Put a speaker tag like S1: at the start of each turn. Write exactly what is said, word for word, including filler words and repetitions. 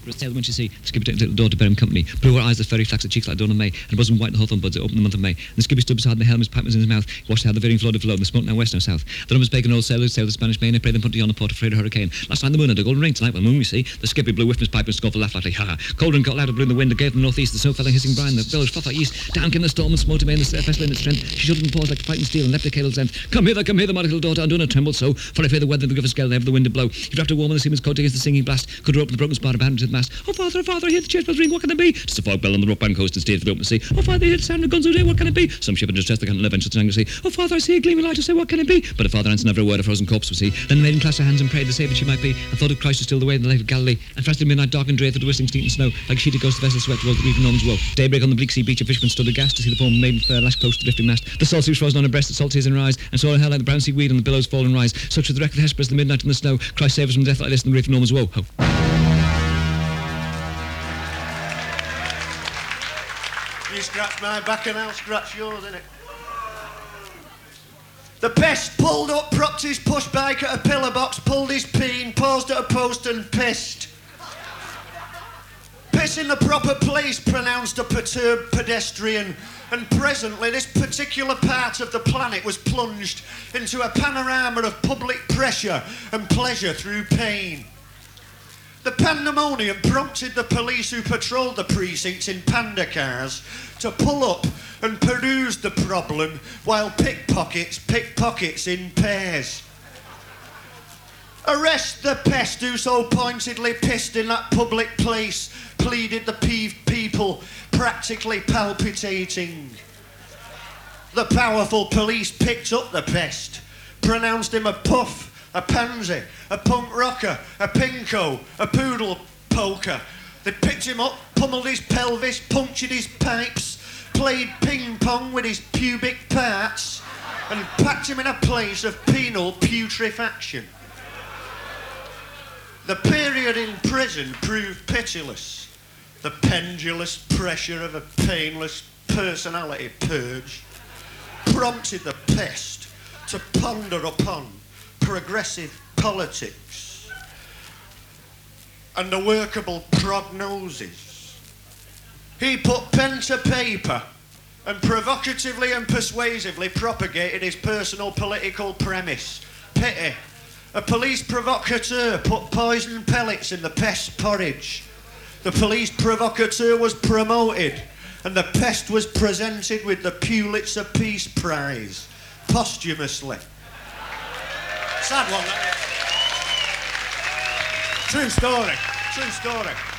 S1: For a tale when she see the Skippy took the door to bear him company. Blue her eyes, the fairy flax, the cheeks like dawn of May, and bosom white the hawthorn buds that opened the month of May. And the Skippy stood beside the helm, his pipe was in his mouth. He watched how the veering flowed below, and the smoke now west, now south. The numbers bacon old sailors sailed the Spanish main, and pray them put to yonder port afraid of hurricane. Last night the moon had a golden ring, tonight the moon we see. The Skippy blew whiffed his pipe and scoffed laughed like ha ha. Cold and got louder blew in the wind, that gave from the northeast, the snow fell like hissing brine, the billows froth like east. Down came the storm and smote amain, the vessel in its strength. She shuddered and paused like fighting steel, and leapt a cable's length. Come hither, come hither, my little daughter, Undone trembled so, for I fear the weather, the griffin scale, and ever the wind to blow. He wrapped a warm in the seaman's coat against the singing blast. Could rope the broken spar abandoned to the mast. Oh father, oh father, I hear the church bells ring, what can it be? Just a fog bell on the rock bound coast and steered for the open sea. Oh father, I hear the sound of guns all day, what can it be? Some ship in distress, they can't live venture to angry sea. Oh father, I see a gleaming light, I say, what can it be? But the father answered never a word, a frozen corpse was he. Then the maiden clasped her hands and prayed the saviour she might be, and thought of Christ was still the way in the lake of Galilee. And fast in midnight dark and drear through the whistling sleet and snow, like a sheet of ghost the vessel swept towards the reef Norman's woe. Daybreak on the bleak sea beach, a fisherman stood aghast to see the form of maiden fair lashed close to the drifting mast. The salt sea was frozen on her breast, the salt tears in her eyes, and saw her hair like the brown sea weed on the billows fall and rise. Such was the wreck of the Hesperus, the midnight in the snow. Christ save us from death like this in the reef Norman's woe. Ho.
S2: You scratch my back and I'll scratch yours, innit? The pest pulled up, propped his push bike at a pillar box, pulled his peen, paused at a post and pissed. Piss in the proper place, pronounced a perturbed pedestrian, and presently this particular part of the planet was plunged into a panorama of public pressure and pleasure through pain. The pandemonium prompted the police who patrolled the precincts in panda cars to pull up and peruse the problem while pickpockets pick pockets in pairs. Arrest the pest who so pointedly pissed in that public place, pleaded the peeved people, practically palpitating. The powerful police picked up the pest, pronounced him a puff, a pansy, a punk rocker, a pinko, a poodle poker. They picked him up, pummeled his pelvis, punctured his pipes, played ping pong with his pubic parts, and packed him in a place of penal putrefaction. The period in prison proved pitiless. The pendulous pressure of a painless personality purge prompted the pest to ponder upon progressive politics and a workable prognosis. He put pen to paper and provocatively and persuasively propagated his personal political premise. Pity. A police provocateur put poison pellets in the pest porridge. The police provocateur was promoted, and the pest was presented with the Pulitzer Peace Prize, posthumously. Sad one, that is. True story, true story.